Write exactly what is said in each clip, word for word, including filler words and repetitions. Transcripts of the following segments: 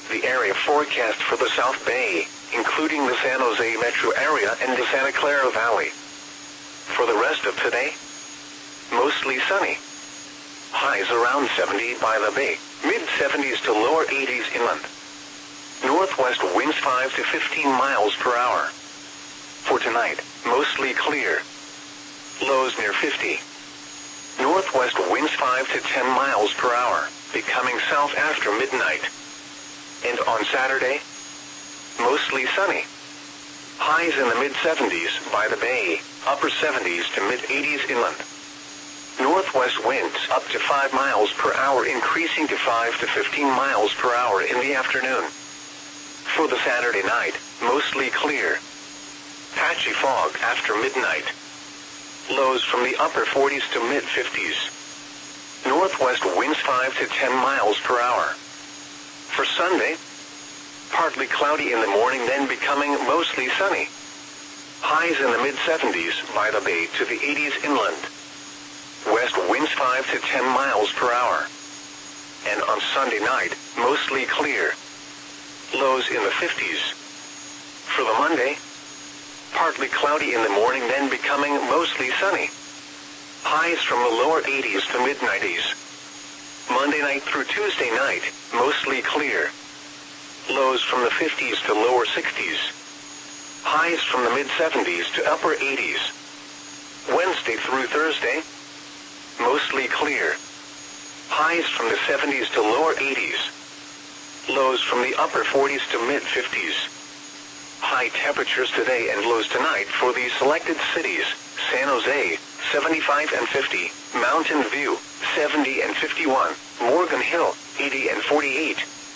The area forecast for the South Bay, including the San Jose metro area and the Santa Clara Valley. For the rest of today, mostly sunny. Highs around seventy by the bay, mid seventies to lower eighties inland. Northwest winds five to fifteen miles per hour. For tonight, mostly clear. Lows near fifty. Northwest winds five to ten miles per hour, becoming south after midnight. And on Saturday, mostly sunny. Highs in the mid seventies by the bay, upper seventies to mid eighties inland. Northwest winds up to five miles per hour, increasing to five to fifteen miles per hour in the afternoon. For the Saturday night, mostly clear. Patchy fog after midnight. Lows from the upper forties to mid fifties. Northwest winds five to ten miles per hour. For Sunday, partly cloudy in the morning, then becoming mostly sunny. Highs in the mid seventies by the bay to the eighties inland. West winds five to ten miles per hour. And on Sunday night, mostly clear. Lows in the fifties. For the Monday, partly cloudy in the morning, then becoming mostly sunny. Highs from the lower eighties to mid nineties. Monday night through Tuesday night, mostly clear. Lows from the fifties to lower sixties. Highs from the mid seventies to upper eighties. Wednesday through Thursday, mostly clear. Highs from the seventies to lower eighties. Lows from the upper forties to mid fifties. High temperatures today and lows tonight for these selected cities: San Jose, seventy-five and fifty, Mountain View, seventy and fifty-one, Morgan Hill, eighty and forty-eight.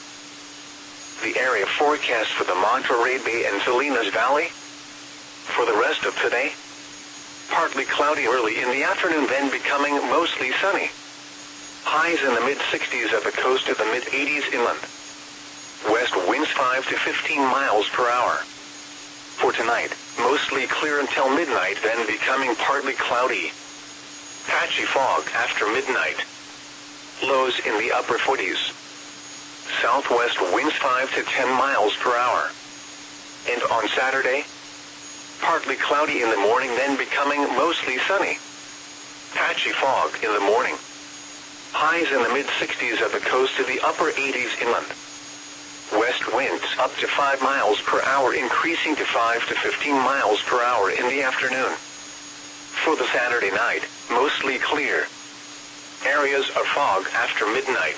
The area forecast for the Monterey Bay and Salinas Valley. For the rest of today, partly cloudy early in the afternoon, then becoming mostly sunny. Highs in the mid sixties at the coast to the mid eighties inland. West winds five to fifteen miles per hour. For tonight, mostly clear until midnight, then becoming partly cloudy. Patchy fog after midnight. Lows in the upper forties. Southwest winds five to ten miles per hour. And on Saturday, partly cloudy in the morning, then becoming mostly sunny. Patchy fog in the morning. Highs in the mid sixties at the coast to the upper eighties inland. West winds up to five miles per hour, increasing to five to fifteen miles per hour in the afternoon. For the Saturday night, mostly clear. Areas of fog after midnight.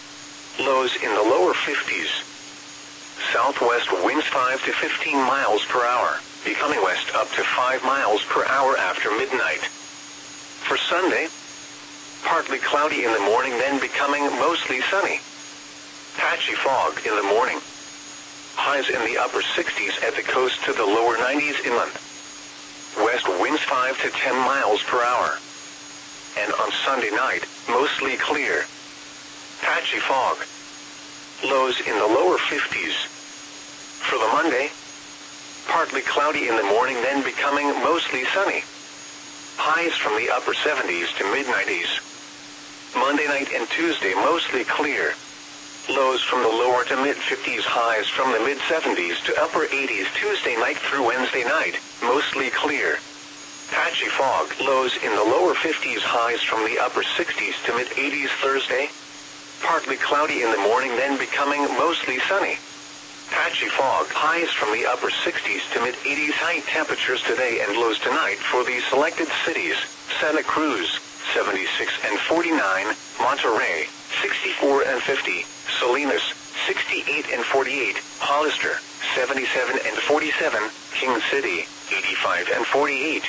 Lows in the lower fifties. Southwest winds five to fifteen miles per hour, becoming west up to five miles per hour after midnight. For Sunday, partly cloudy in the morning, then becoming mostly sunny. Patchy fog in the morning. Highs in the upper sixties at the coast to the lower nineties inland. West winds five to ten miles per hour. And on Sunday night, mostly clear. Patchy fog. Lows in the lower fifties. For the Monday, partly cloudy in the morning, then becoming mostly sunny. Highs from the upper seventies to mid nineties. Monday night and Tuesday, mostly clear. Lows from the lower to mid fifties, highs from the mid seventies to upper eighties Tuesday night through Wednesday night, mostly clear. Patchy fog, lows in the lower fifties, highs from the upper sixties to mid eighties Thursday. Partly cloudy in the morning, then becoming mostly sunny. Patchy fog, highs from the upper sixties to mid eighties. High temperatures today and lows tonight for these selected cities: Santa Cruz, seventy-six and forty-nine, Monterey, sixty-four and fifty, Salinas, sixty-eight and forty-eight, Hollister, seventy-seven and forty-seven, King City, eighty-five and forty-eight.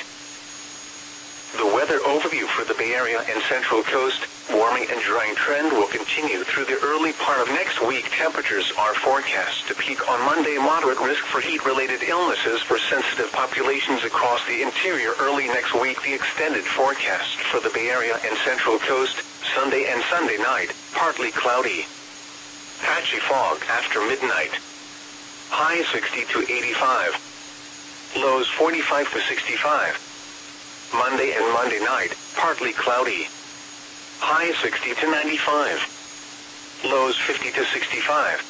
The weather overview for the Bay Area and Central Coast: warming and drying trend will continue through the early part of next week. Temperatures are forecast to peak on Monday. Moderate risk for heat-related illnesses for sensitive populations across the interior early next week. The extended forecast for the Bay Area and Central Coast: Sunday and Sunday night, partly cloudy. Patchy fog after midnight. High sixty to eighty-five. Lows forty-five to sixty-five. Monday and Monday night, partly cloudy. High sixty to ninety-five. Lows fifty to sixty-five.